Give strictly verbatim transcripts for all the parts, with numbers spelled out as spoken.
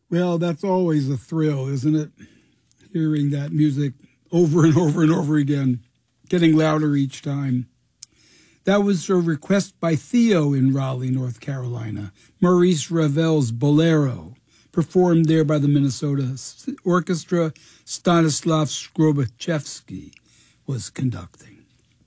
Well, that's always a thrill, isn't it? Hearing that music over and over and over again, getting louder each time. That was a request by Theo in Raleigh, North Carolina. Maurice Ravel's Bolero, performed there by the Minnesota Orchestra. Stanislav Skrobaczewski was conducting.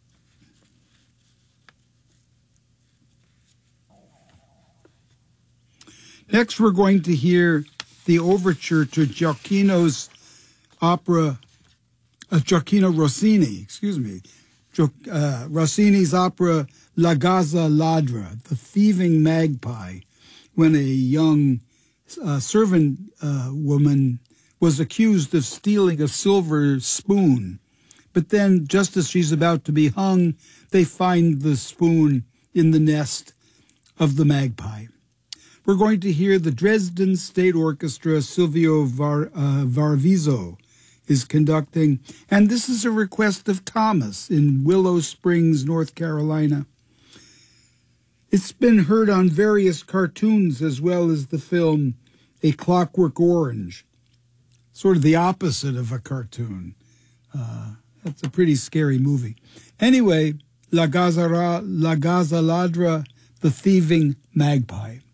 Next, we're going to hear the overture to Gioacchino's opera, uh, Gioacchino Rossini, excuse me, jo- uh, Rossini's opera La Gazza Ladra, The Thieving Magpie, when a young uh, servant uh, woman was accused of stealing a silver spoon. But then, just as she's about to be hung, they find the spoon in the nest of the magpie. We're going to hear the Dresden State Orchestra. Silvio Var, uh, Varvizo is conducting, and this is a request of Thomas in Willow Springs, North Carolina. It's been heard on various cartoons as well as the film A Clockwork Orange, sort of the opposite of a cartoon. Uh, that's a pretty scary movie. Anyway, La Gazzara, La Gazza Ladra, The Thieving Magpie.